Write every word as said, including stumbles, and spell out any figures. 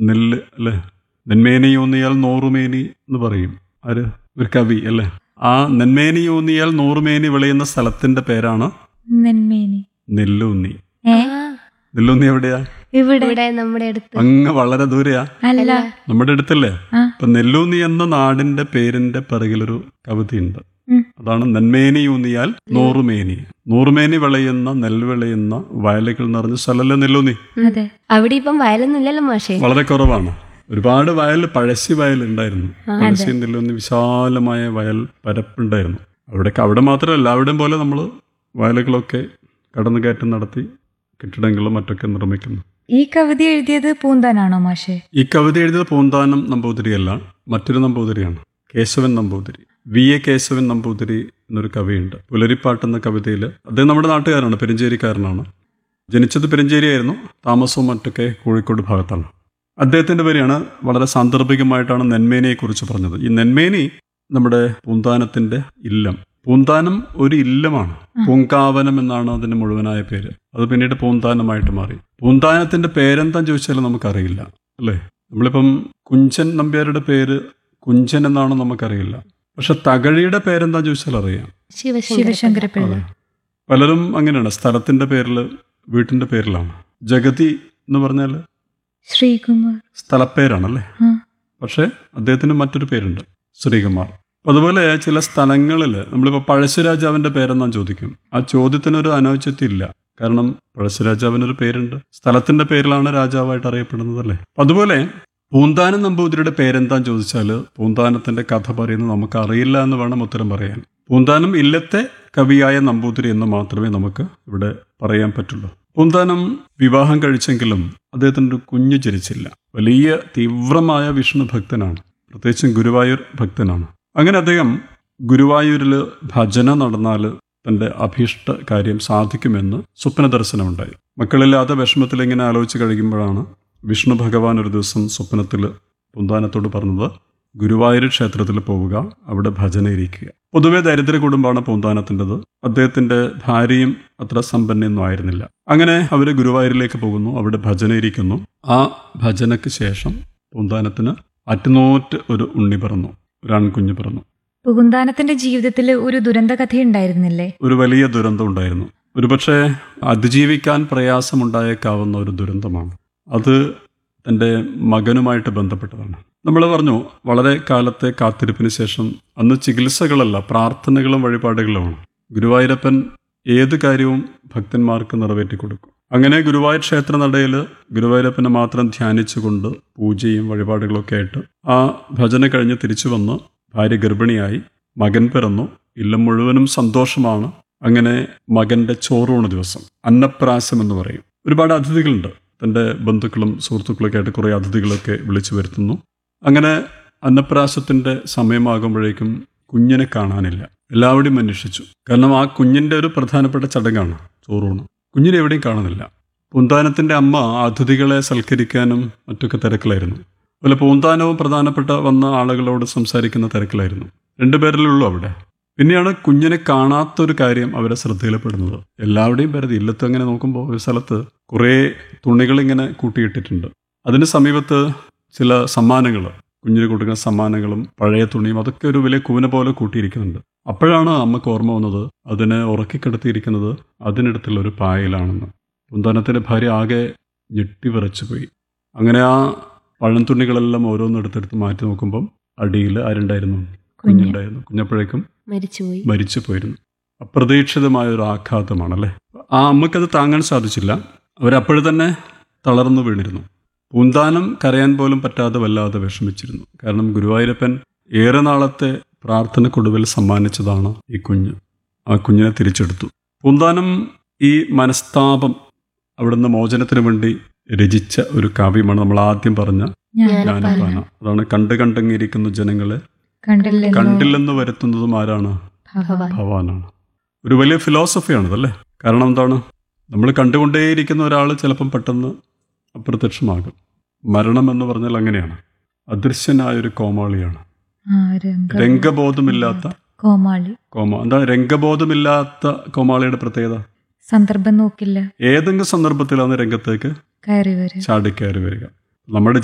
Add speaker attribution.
Speaker 1: നെല്ല് അല്ലേ, നെന്മേനിയൂന്നിയാൽ നൂറുമേനി എന്ന് പറയും. ആര്? ഒരു കവി അല്ലേ. ആ നെന്മേനിയൂന്നിയാൽ നൂറുമേനി വിളയുന്ന സ്ഥലത്തിന്റെ പേരാണ്
Speaker 2: നെന്മേനി.
Speaker 1: നെല്ലൂന്നി.
Speaker 2: ഏ
Speaker 1: നെല്ലൂന്നി എവിടെയാ?
Speaker 2: ഇവിടെ
Speaker 3: ഇവിടെ നമ്മുടെ അടുത്ത്.
Speaker 1: അങ്ങ് വളരെ ദൂരെയാ.
Speaker 2: അല്ല,
Speaker 1: നമ്മുടെ അടുത്തല്ലേ.
Speaker 2: ആ.
Speaker 1: ഇപ്പൊ നെല്ലൂന്നി എന്ന നാടിന്റെ പേരിന്റെ പിറകിലൊരു കവിതയുണ്ട്.
Speaker 2: ഉം.
Speaker 1: അതാണ് നെന്മേനിയൂന്നിയാൽ നൂറുമേനി. നൂറുമേനി വിളയുന്ന നെല്ല് വിളയുന്ന വയലുകൾ നിറഞ്ഞ സ്ഥലമല്ലേ നെല്ലൂന്നി.
Speaker 2: അതെ.
Speaker 3: അവിടെ ഇപ്പം വയലൊന്നും ഇല്ലല്ലോ മാഷേ.
Speaker 1: വളരെ കുറവാണ്. ഒരുപാട് വയൽ, പഴശ്ശി വയൽ ഉണ്ടായിരുന്നു. പഴശ്ശി നെല്ലൂന്നി വിശാലമായ വയൽ പരപ്പുണ്ടായിരുന്നു. അവിടേക്ക് അവിടെ മാത്രമല്ല, അവിടെയും പോലെ നമ്മൾ വയലുകളൊക്കെ കടന്നു കയറ്റം നടത്തി കെട്ടിടങ്ങളും മറ്റൊക്കെ നിർമ്മിക്കുന്നു.
Speaker 2: ഈ കവിത എഴുതിയത് പൂന്താനാണോ മാഷേ?
Speaker 1: ഈ കവിത എഴുതിയത് പൂന്താനം നമ്പൂതിരിയല്ല, മറ്റൊരു നമ്പൂതിരിയാണ്, കേശവൻ നമ്പൂതിരി. വി എ കേശവൻ നമ്പൂതിരി എന്നൊരു കവിയുണ്ട്. പുലരിപ്പാട്ട് എന്ന കവിതയിൽ അദ്ദേഹം നമ്മുടെ നാട്ടുകാരാണ്, പെരിഞ്ചേരിക്കാരനാണ്. ജനിച്ചത് പെരിഞ്ചേരിയായിരുന്നു, താമസവും മറ്റൊക്കെ കോഴിക്കോട് ഭാഗത്താണ്. അദ്ദേഹത്തിൻ്റെ പേരെയാണ് വളരെ സാന്ദർഭികമായിട്ടാണ് നെന്മേനിയെക്കുറിച്ച് പറഞ്ഞത്. ഈ നെന്മേനി നമ്മുടെ പൂന്താനത്തിൻ്റെ ഇല്ലം. പൂന്താനം ഒരു ഇല്ലമാണ്. പൂങ്കാവനം എന്നാണ് അതിൻ്റെ മുഴുവനായ പേര്. അത് പിന്നീട് പൂന്താനമായിട്ട് മാറി. പൂന്താനത്തിൻ്റെ പേരെന്താന്ന് ചോദിച്ചാൽ നമുക്കറിയില്ല അല്ലേ. നമ്മളിപ്പം കുഞ്ചൻ നമ്പ്യാരുടെ പേര് കുഞ്ചൻ എന്നാണ് നമുക്കറിയില്ല. പക്ഷെ തകഴിയുടെ പേരെന്താന്ന് ചോദിച്ചാൽ അറിയാം,
Speaker 2: ശിവശങ്കര പിള്ള.
Speaker 1: പലരും അങ്ങനെയാണ്, സ്ഥലത്തിൻ്റെ പേരിൽ വീട്ടിൻ്റെ പേരിലാണ്. ജഗതി എന്ന് പറഞ്ഞാൽ
Speaker 2: ശ്രീകുമാർ
Speaker 1: സ്ഥലപ്പേരാണല്ലേ. പക്ഷേ അദ്ദേഹത്തിന് മറ്റൊരു പേരുണ്ട്, ശ്രീകുമാർ. അതുപോലെ ചില സ്ഥലങ്ങളിൽ നമ്മളിപ്പോൾ പഴശ്ശിരാജാവിൻ്റെ പേരെന്നാ ചോദിക്കും. ആ ചോദ്യത്തിനൊരു അനൗചിത്യം ഇല്ല. കാരണം പഴശ്ശിരാജാവിനൊരു പേരുണ്ട്, സ്ഥലത്തിൻ്റെ പേരിലാണ് രാജാവായിട്ട് അറിയപ്പെടുന്നത് അല്ലേ. അതുപോലെ പൂന്താനം നമ്പൂതിരിയുടെ പേരെന്താന്ന് ചോദിച്ചാൽ പൂന്താനത്തിൻ്റെ കഥ പറയുന്നത് നമുക്ക് അറിയില്ല എന്ന് വേണം ഉത്തരം പറയാൻ. പൂന്താനം ഇല്ലത്തെ കവിയായ നമ്പൂതിരി എന്ന് മാത്രമേ നമുക്ക് ഇവിടെ പറയാൻ പറ്റുള്ളൂ. പൂന്താനം വിവാഹം കഴിച്ചെങ്കിലും അദ്ദേഹത്തിൻ്റെ ഒരു കുഞ്ഞ് ജനിച്ചില്ല. വലിയ തീവ്രമായ വിഷ്ണു ഭക്തനാണ്, പ്രത്യേകിച്ചും ഗുരുവായൂർ ഭക്തനാണ്. അങ്ങനെ അദ്ദേഹം ഗുരുവായൂരിൽ ഭജന നടന്നാൽ തൻ്റെ അഭീഷ്ട കാര്യം സാധിക്കുമെന്ന് സ്വപ്ന ദർശനമുണ്ടായി. മക്കളില്ലാതെ വിഷമത്തിൽ ഇങ്ങനെ ആലോചിച്ച് കഴിയുമ്പോഴാണ് വിഷ്ണു ഭഗവാൻ ഒരു ദിവസം സ്വപ്നത്തിൽ പൂന്താനത്തോട് പറഞ്ഞത്, ഗുരുവായൂർ ക്ഷേത്രത്തിൽ പോവുക, അവിടെ ഭജന ഇരിക്കുക. പൊതുവെ ദരിദ്ര കുടുംബമാണ് പൂന്താനത്തിൻ്റെത്. അദ്ദേഹത്തിൻ്റെ ഭാര്യയും അത്ര സമ്പന്നയൊന്നും ആയിരുന്നില്ല. അങ്ങനെ അവർ ഗുരുവായൂരിലേക്ക് പോകുന്നു, അവിടെ ഭജന ഇരിക്കുന്നു. ആ ഭജനയ്ക്ക് ശേഷം പൂന്താനത്തിന് അറ്റുനോറ്റ് ഒരു ഉണ്ണി പിറന്നു, ഒരു ആൺകുഞ്ഞ് പിറന്നു.
Speaker 2: പൂന്താനത്തിന്റെ ജീവിതത്തിൽ ഒരു ദുരന്ത കഥയുണ്ടായിരുന്നില്ലേ?
Speaker 1: ഒരു വലിയ ദുരന്തം ഉണ്ടായിരുന്നു. ഒരുപക്ഷെ അതിജീവിക്കാൻ പ്രയാസമുണ്ടായേക്കാവുന്ന ഒരു ദുരന്തമാണ് അത്. തൻ്റെ മകനുമായിട്ട് ബന്ധപ്പെട്ടതാണ്. നമ്മൾ പറഞ്ഞു, വളരെ കാലത്തെ കാത്തിരിപ്പിന് ശേഷം അന്ന് ചികിത്സകളല്ല, പ്രാർത്ഥനകളും വഴിപാടുകളുമാണ്. ഗുരുവായൂരപ്പൻ ഏത് കാര്യവും ഭക്തന്മാർക്ക് നിറവേറ്റി കൊടുക്കും. അങ്ങനെ ഗുരുവായൂർ ക്ഷേത്ര നടയിൽ ഗുരുവായൂരപ്പനെ മാത്രം ധ്യാനിച്ചുകൊണ്ട് പൂജയും വഴിപാടുകളൊക്കെ ആയിട്ട് ആ ഭജന കഴിഞ്ഞ് തിരിച്ചു വന്ന് ഭാര്യ ഗർഭിണിയായി, മകൻ പിറന്നു. ഇല്ലം മുഴുവനും സന്തോഷമാണ്. അങ്ങനെ മകൻ്റെ ചോറൂണ് ദിവസം, അന്നപ്രാശം എന്ന് പറയും. ഒരുപാട് അതിഥികളുണ്ട്. തൻ്റെ ബന്ധുക്കളും സുഹൃത്തുക്കളൊക്കെ ആയിട്ട് കുറേ അതിഥികളൊക്കെ വിളിച്ചു വരുത്തുന്നു. അങ്ങനെ അന്നപ്രാശത്തിൻ്റെ സമയമാകുമ്പോഴേക്കും കുഞ്ഞിനെ കാണാനില്ല. എല്ലാവരുടെയും അന്വേഷിച്ചു. കാരണം ആ കുഞ്ഞിൻ്റെ ഒരു പ്രധാനപ്പെട്ട ചടങ്ങാണ് ചോറൂണ്. കുഞ്ഞിനെ എവിടെയും കാണുന്നില്ല. പൂന്താനത്തിൻ്റെ അമ്മ അതിഥികളെ സൽക്കരിക്കാനും മറ്റൊക്കെ തിരക്കിലായിരുന്നു. അതുപോലെ പൂന്താനവും പ്രധാനപ്പെട്ട വന്ന ആളുകളോട് സംസാരിക്കുന്ന തിരക്കിലായിരുന്നു. രണ്ടുപേരിലുള്ളൂ അവിടെ. പിന്നെയാണ് കുഞ്ഞിനെ കാണാത്തൊരു കാര്യം അവരെ ശ്രദ്ധയിൽപ്പെടുന്നത്. എല്ലാവരുടെയും പേരത് ഇല്ലത്ത് അങ്ങനെ നോക്കുമ്പോൾ ഒരു സ്ഥലത്ത് കുറേ തുണികളിങ്ങനെ കൂട്ടിയിട്ടിട്ടുണ്ട്. അതിന് സമീപത്ത് ചില സമ്മാനങ്ങൾ, കുഞ്ഞിന് കൊടുക്കുന്ന സമ്മാനങ്ങളും പഴയ തുണിയും അതൊക്കെ ഒരു വലിയ കൂന പോലെ കൂട്ടിയിരിക്കുന്നുണ്ട്. അപ്പോഴാണ് അമ്മക്ക് ഓർമ്മ വന്നത് അതിനെ ഉറക്കിക്കിടത്തിയിരിക്കുന്നത് അതിനടുത്തുള്ള ഒരു പായലാണെന്ന്. പൂന്താനത്തിൻ്റെ ഭാര്യ ആകെ ഞെട്ടിവിറച്ചു പോയി. അങ്ങനെ ആ പഴം തുണികളെല്ലാം ഓരോന്നെടുത്തെടുത്ത് മാറ്റി നോക്കുമ്പം അടിയിൽ ആരുണ്ടായിരുന്നു? കുഞ്ഞുണ്ടായിരുന്നു. കുഞ്ഞപ്പോഴേക്കും
Speaker 3: മരിച്ചുപോയി
Speaker 1: മരിച്ചു പോയിരുന്നു. അപ്രതീക്ഷിതമായ ഒരു ആഘാതമാണല്ലേ. ആ അമ്മക്കത് താങ്ങാൻ സാധിച്ചില്ല. അവരപ്പോഴും തന്നെ തളർന്നു വീണിരുന്നു. പൂന്താനം കരയാൻ പോലും പറ്റാതെ വല്ലാതെ വിഷമിച്ചിരുന്നു. കാരണം ഗുരുവായൂരപ്പൻ ഏറെ നാളത്തെ പ്രാർത്ഥനക്കൊടുവിൽ സമ്മാനിച്ചതാണ് ഈ കുഞ്ഞ്. ആ കുഞ്ഞിനെ തിരിച്ചെടുത്തു. പൂന്താനം ഈ മനസ്താപം അവിടുന്ന് മോചനത്തിന് വേണ്ടി രചിച്ച ഒരു കാവ്യമാണ് നമ്മൾ ആദ്യം പറഞ്ഞ ജ്ഞാനപ്പാന. അതാണ് കണ്ട് കണ്ടങ്ങിയിരിക്കുന്ന ജനങ്ങളെ കണ്ടില്ലെന്ന് വരുത്തുന്നതും ആരാണ്? ഭഗവാനാണ്. ഒരു വലിയ ഫിലോസഫിയാണിതല്ലേ. കാരണം എന്താണ്? നമ്മൾ കണ്ടുകൊണ്ടേയിരിക്കുന്ന ഒരാൾ ചിലപ്പം പെട്ടെന്ന് അപ്രത്യക്ഷമാകും. മരണം എന്ന് പറഞ്ഞാൽ അങ്ങനെയാണ്. അദൃശ്യനായൊരു കോമാളിയാണ്. രംഗബോധമില്ലാത്ത
Speaker 2: കോമാളി.
Speaker 1: കോമ എന്താ രംഗബോധമില്ലാത്ത കോമാളിയുടെ പ്രത്യേകത?
Speaker 2: സന്ദർഭം നോക്കില്ല,
Speaker 1: ഏതെങ്കിലും സന്ദർഭത്തിലാണ് രംഗത്തേക്ക്
Speaker 2: കയറി വരിക,
Speaker 1: ചാടിക്കയറി വരിക. നമ്മുടെ